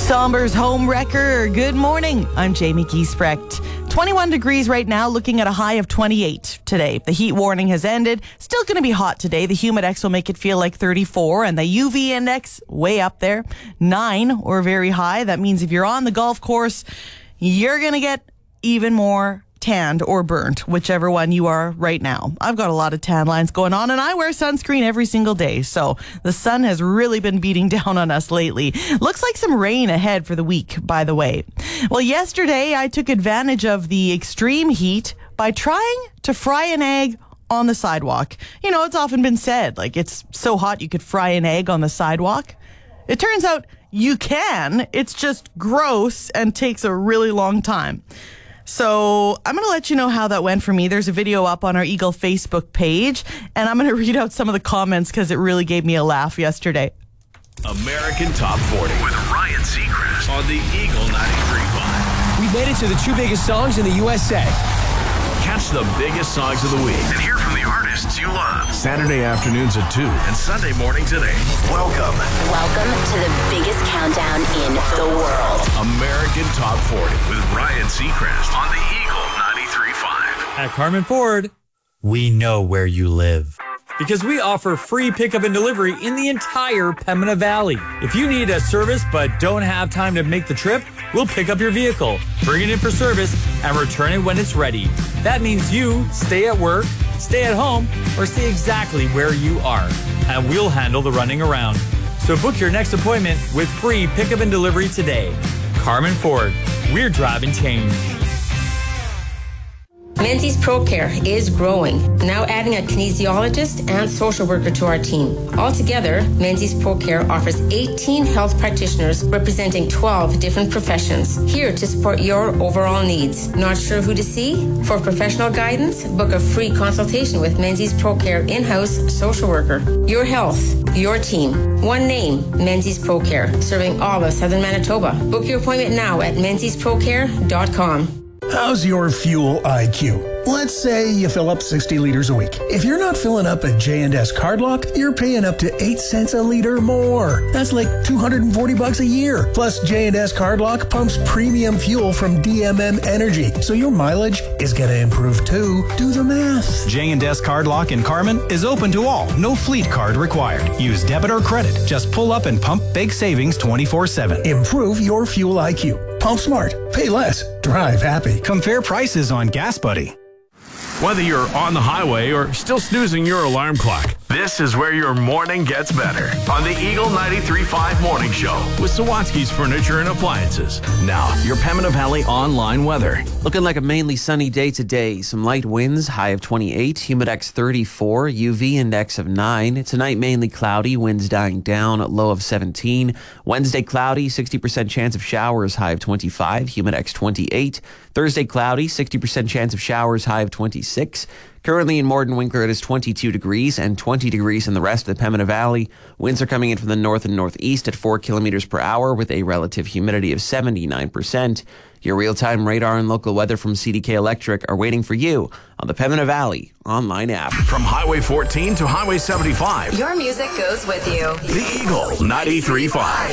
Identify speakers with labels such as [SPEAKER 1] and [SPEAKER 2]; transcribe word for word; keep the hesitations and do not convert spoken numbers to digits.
[SPEAKER 1] Somber's home wrecker. Good morning. I'm Jamie Giesbrecht. twenty-one degrees right now, looking at a high of twenty-eight today. The heat warning has ended. Still going to be hot today. The Humidex will make it feel like thirty-four, and the U V index way up there, nine or very high. That means if you're on the golf course, you're going to get even more tanned or burnt, whichever one you are right now. I've got a lot of tan lines going on, and I wear sunscreen every single day, so the sun has really been beating down on us lately. Looks like some rain ahead for the week, by the way. Well, yesterday I took advantage of the extreme heat by trying to fry an egg on the sidewalk. You know, it's often been said, like, it's so hot you could fry an egg on the sidewalk. It turns out you can. It's just gross and takes a really long time. So I'm going to let you know how that went for me. There's a video up on our Eagle Facebook page, and I'm going to read out some of the comments because it really gave me a laugh yesterday.
[SPEAKER 2] American Top forty with Ryan Seacrest on the Eagle ninety-three point five.
[SPEAKER 3] We made it to the two biggest songs in the U S A.
[SPEAKER 2] Catch the biggest songs of the week and hear from the artists you love. Saturday afternoons at two and Sunday mornings at eight. Welcome.
[SPEAKER 4] Welcome to the biggest countdown in the world.
[SPEAKER 2] American Top forty with Ryan Seacrest on the Eagle ninety-three point five.
[SPEAKER 5] At Carmen Ford, we know where you live. Because we offer free pickup and delivery in the entire Pembina Valley. If you need a service but don't have time to make the trip, we'll pick up your vehicle, bring it in for service, and return it when it's ready. That means you stay at work, stay at home, or stay exactly where you are. And we'll handle the running around. So book your next appointment with free pickup and delivery today. Carmen Ford, we're driving change.
[SPEAKER 6] Menzies ProCare is growing, now adding a kinesiologist and social worker to our team. Altogether, Menzies ProCare offers eighteen health practitioners representing twelve different professions, here to support your overall needs. Not sure who to see? For professional guidance, book a free consultation with Menzies ProCare in-house social worker. Your health, your team. One name, Menzies ProCare, serving all of Southern Manitoba. Book your appointment now at menzies pro care dot com.
[SPEAKER 7] How's your fuel I Q? Let's say you fill up sixty liters a week. If you're not filling up at J and S Cardlock, you're paying up to eight cents a liter more. That's like two hundred forty bucks a year. Plus, J and S Cardlock pumps premium fuel from D M M Energy, so your mileage is going to improve too. Do the math.
[SPEAKER 8] J and S Cardlock in Carmen is open to all. No fleet card required. Use debit or credit. Just pull up and pump big savings twenty-four seven.
[SPEAKER 7] Improve your fuel I Q. Pump smart. Pay less. Drive happy.
[SPEAKER 8] Compare prices on Gas Buddy.
[SPEAKER 2] Whether you're on the highway or still snoozing your alarm clock, this is where your morning gets better. On the Eagle ninety-three point five Morning Show with Sawatsky's Furniture and Appliances. Now, your Pembina Valley online weather.
[SPEAKER 9] Looking like a mainly sunny day today. Some light winds, high of twenty-eight, Humidex thirty-four, U V index of nine. Tonight, mainly cloudy, winds dying down, low of seventeen. Wednesday, cloudy, sixty percent chance of showers, high of twenty-five, Humidex twenty-eight. Thursday, cloudy, sixty percent chance of showers, high of twenty-six. Currently in Morden Winkler, it is twenty-two degrees and twenty degrees in the rest of the Pembina Valley. Winds are coming in from the north and northeast at four kilometers per hour with a relative humidity of seventy-nine percent. Your real-time radar and local weather from C D K Electric are waiting for you on the Pembina Valley online app.
[SPEAKER 2] From Highway fourteen to Highway seventy-five.
[SPEAKER 4] Your music goes with you.
[SPEAKER 2] The Eagle ninety-three point five.